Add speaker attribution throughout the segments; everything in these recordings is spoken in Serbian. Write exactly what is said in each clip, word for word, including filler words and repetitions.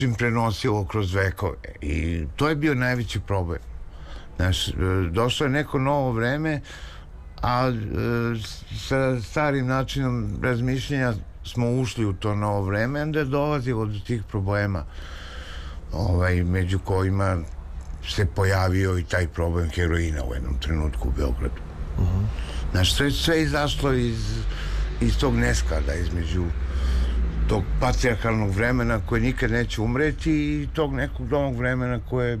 Speaker 1: im prenosilo kroz vekove i to je bio najveći problem. Znaš, došlo je neko novo vreme, a sa starim načinom razmišljanja smo ušli u to novo vreme, onda je dolazilo do tih problema, ovaj, među kojima se pojavio i taj problem heroina u jednom trenutku u Beogradu. Uh-huh. Znaš, sve, sve izašlo iz, iz tog nesklada, između tog patrijarhalnog vremena koje nikad neće umreti i tog nekog novog vremena koje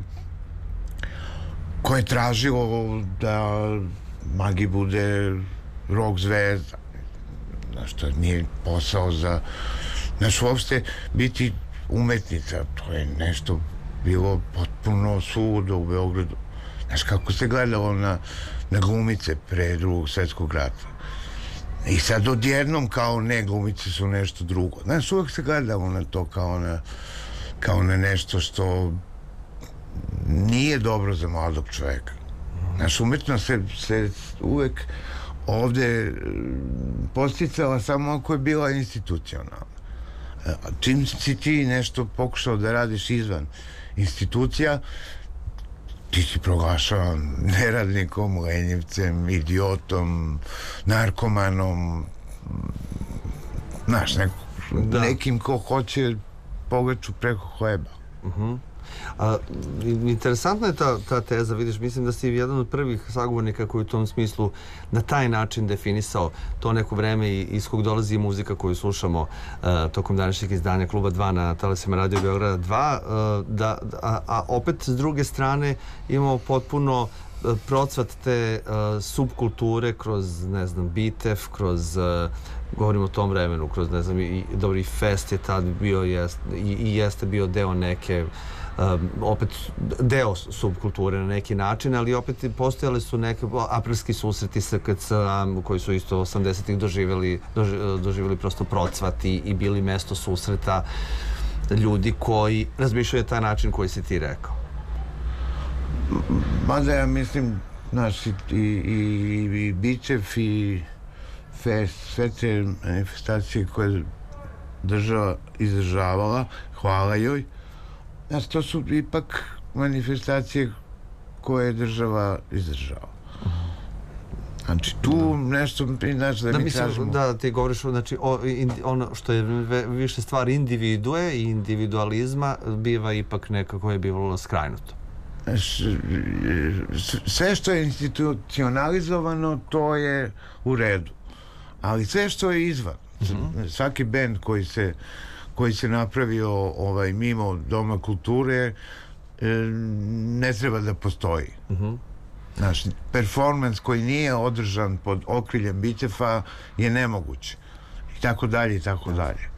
Speaker 1: koje je tražilo da Magi bude rock zvezda. Znaš, to nije posao za... Znaš, uopšte biti umetnica, to je nešto bilo potpuno suludo u Beogradu. Znaš, kako se gledalo na, na glumice pre drugog svetskog rata. I sad odjednom kao ne, glumice su nešto drugo. Znaš, uvek se gledalo na to kao na, kao na nešto što nije dobro za mladog čoveka. Znaš, umetnost se, se uvek ovde posticala samo ako je bila institucionalna. Čim si ti nešto pokušao da radiš izvan institucija, ti si proglašavan neradnikom, lenjivcem, idiotom, narkomanom, znaš, neko, da. nekim ko hoće pogaču preko hleba.
Speaker 2: Uh-huh. A, interesantna je ta, ta teza, vidiš, mislim da si jedan od prvih sagovornika koji u tom smislu na taj način definisao to neko vreme i iz kog dolazi muzika koju slušamo uh, tokom današnjeg izdanja Kluba dva na talasima Radio Beograda dva, uh, da, a, a opet s druge strane imamo potpuno uh, procvat te uh, subkulture kroz, ne znam, Bitev, kroz uh, govorimo o tom vremenu, kroz, ne znam, i dobri Fest je tad bio jest, i, i jeste bio deo neke Um, opet deo subkulture na neki način, ali opet postojale su neke aprilski susreti S K C koji su isto osamdesetih doživjeli, doživjeli prosto procvat i, i bili mesto susreta ljudi koji razmišljaju taj način koji si ti rekao.
Speaker 1: Mada ja mislim, znaš, i, i, i Bičev i Fest, sve te manifestacije koje država izdržavala, hvala joj. Znaš, to su ipak manifestacije koje je država izdržala. Znači, tu nešto, znaš, da, da mi
Speaker 2: mislim,
Speaker 1: tražimo...
Speaker 2: Da, ti govoriš, znači, o, in, ono što je više stvar individue i individualizma biva ipak nekako je bivalo skrajnuto.
Speaker 1: Znaš, sve što je institucionalizovano, to je u redu. Ali sve što je izvan, mm-hmm. svaki bend koji se koji se napravio ovaj, mimo Doma kulture e, ne treba da postoji. Uh-huh. Znaš, performans koji nije održan pod okriljem Bitefa je nemoguć. I tako dalje, i tako dalje.